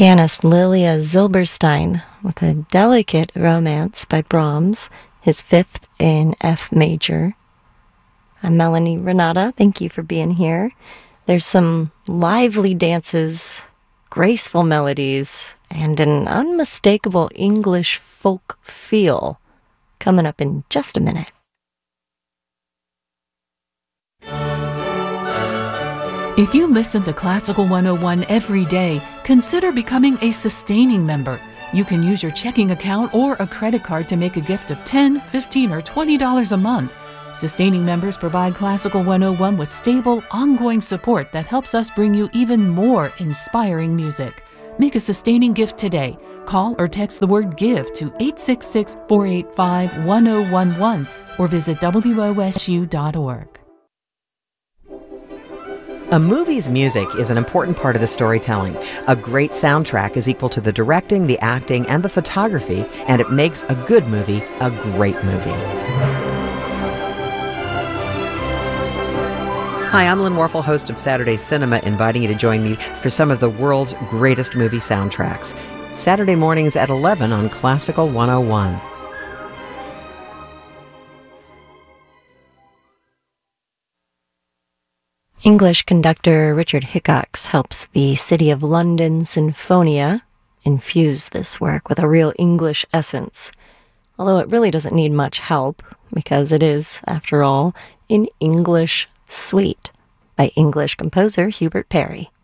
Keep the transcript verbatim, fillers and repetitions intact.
Pianist Lilia Zilberstein with a delicate romance by Brahms, his fifth in F major. I'm Melanie Renata. Thank you for being here. There's some lively dances, graceful melodies, and an unmistakable English folk feel coming up in just a minute. If you listen to Classical one oh one every day, consider becoming a sustaining member. You can use your checking account or a credit card to make a gift of ten dollars, fifteen dollars, or twenty dollars a month. Sustaining members provide Classical one oh one with stable, ongoing support that helps us bring you even more inspiring music. Make a sustaining gift today. Call or text the word GIVE to eight six six, four eight five, one oh one one or visit W O S U dot org. A movie's music is an important part of the storytelling. A great soundtrack is equal to the directing, the acting, and the photography, and it makes a good movie a great movie. Hi, I'm Lynn Warfel, host of Saturday Cinema, inviting you to join me for some of the world's greatest movie soundtracks. Saturday mornings at eleven on Classical one oh one. English conductor Richard Hickox helps the City of London Sinfonia infuse this work with a real English essence, although it really doesn't need much help because it is, after all, an English suite by English composer Hubert Parry.